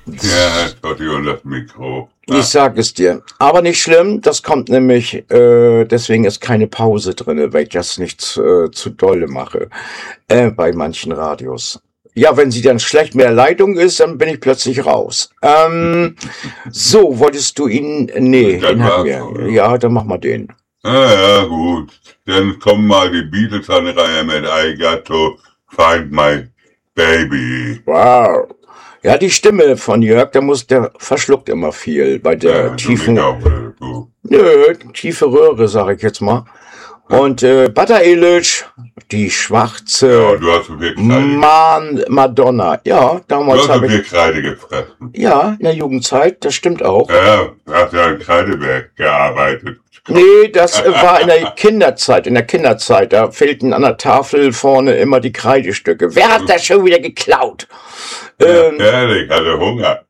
Ja, Totti und das Mikro. Ich sag es dir. Aber nicht schlimm, das kommt nämlich, deswegen ist keine Pause drinne, weil ich das nicht zu dolle mache, bei manchen Radios. Ja, wenn sie dann schlecht mit der Leitung ist, dann bin ich plötzlich raus. So, wolltest du ihn, nee, Dann den hatten war's wir. so, ja. Ja, dann mach mal den. Ja, gut. Dann kommen mal die Beatles an die Reihe mit I Got to Find My Baby. Wow. Ja, die Stimme von Jörg, der verschluckt immer viel bei der Ja, du tiefen, mich auch, du. tiefe Röhre, sag ich jetzt mal. Und Butter Illich, die Ja, schwarze du hast so viel Kreide. Madonna. Ja, Du damals hast so habe ich, viel Kreide gefressen. ja, in der Jugendzeit, das stimmt auch. Ja, du hast ja im Kreideberg gearbeitet. Nee, das war in der Kinderzeit. In der Kinderzeit, da fehlten an der Tafel vorne immer die Kreidestücke. Wer hat das schon wieder geklaut? Ja, ehrlich, hatte Hunger.